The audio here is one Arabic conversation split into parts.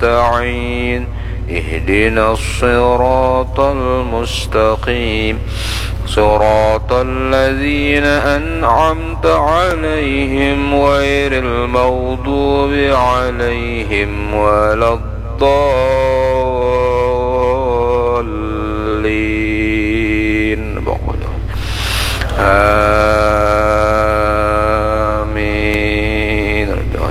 نستعين اهدنا الصراط المستقيم صراط الذين أنعمت عليهم غير المغضوب عليهم ولا الضالين آمين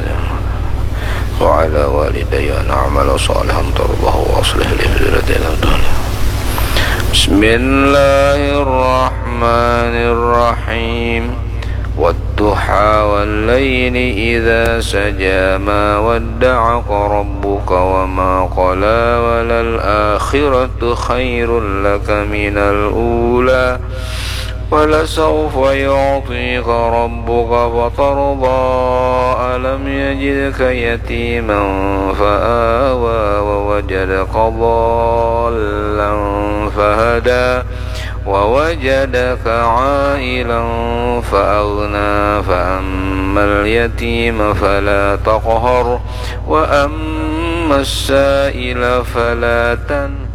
وعلى والدي أن أعمل صالحا ترضاه وأصلح لي في ذريتي. بسم الله الرحمن الرحيم والضحى والليل إذا سجى ما ودعك ربك وما قلى وللآخرة خير لك من الأولى ولسوف يعطيك ربك فترضى ألم يجدك يتيما فآوى ووجدك ضالا فهدى ووجدك عائلا فأغنى فأما اليتيم فلا تقهر وأما السائل فلا تنهر.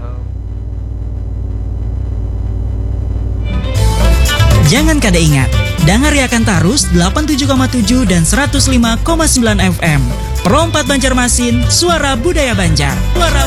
Jangan kada ingat, dengarkan terus 87,7 dan 105,9 FM. Perompat Banjarmasin, suara budaya Banjar. Suara